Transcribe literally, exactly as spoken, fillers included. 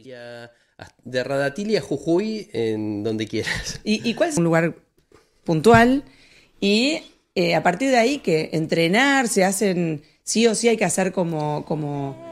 De Radatili a Jujuy, en donde quieras. ¿Y, y cuál es un lugar puntual? Y eh, a partir de ahí, que entrenar, se hacen, sí o sí hay que hacer como, como